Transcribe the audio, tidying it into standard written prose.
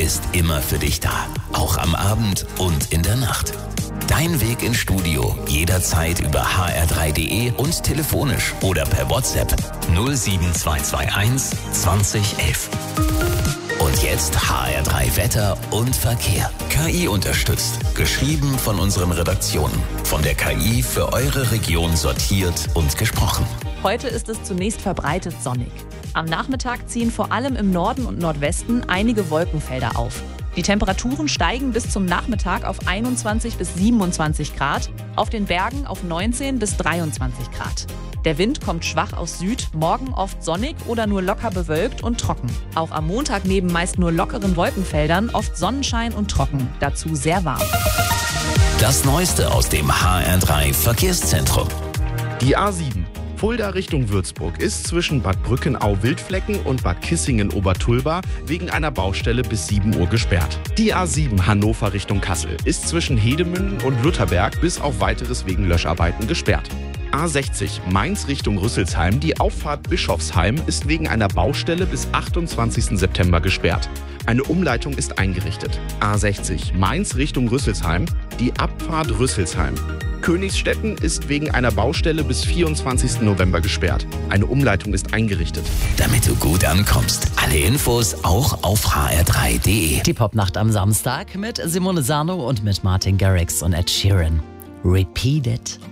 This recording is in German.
ist immer für dich da. Auch am Abend und in der Nacht. Dein Weg ins Studio jederzeit über hr3.de und telefonisch oder per WhatsApp 07221 2011. Und jetzt HR3 Wetter und Verkehr. KI unterstützt. Geschrieben von unseren Redaktionen. Von der KI für eure Region sortiert und gesprochen. Heute ist es zunächst verbreitet sonnig. Am Nachmittag ziehen vor allem im Norden und Nordwesten einige Wolkenfelder auf. Die Temperaturen steigen bis zum Nachmittag auf 21 bis 27 Grad, auf den Bergen auf 19 bis 23 Grad. Der Wind kommt schwach aus Süd, morgen oft sonnig oder nur locker bewölkt und trocken. Auch am Montag neben meist nur lockeren Wolkenfeldern oft Sonnenschein und trocken, dazu sehr warm. Das Neueste aus dem HR3 Verkehrszentrum. Die A7 Fulda Richtung Würzburg ist zwischen Bad Brückenau-Wildflecken und Bad Kissingen-Obertulba wegen einer Baustelle bis 7 Uhr gesperrt. Die A7 Hannover Richtung Kassel ist zwischen Hedemünden und Lutherberg bis auf weiteres wegen Löscharbeiten gesperrt. A60 Mainz Richtung Rüsselsheim, die Auffahrt Bischofsheim ist wegen einer Baustelle bis 28. September gesperrt. Eine Umleitung ist eingerichtet. A60 Mainz Richtung Rüsselsheim, die Abfahrt Rüsselsheim. Königsstetten ist wegen einer Baustelle bis 24. November gesperrt. Eine Umleitung ist eingerichtet. Damit du gut ankommst. Alle Infos auch auf hr3.de. Die Popnacht am Samstag mit Simone Sano und mit Martin Garrix und Ed Sheeran. Repeat it.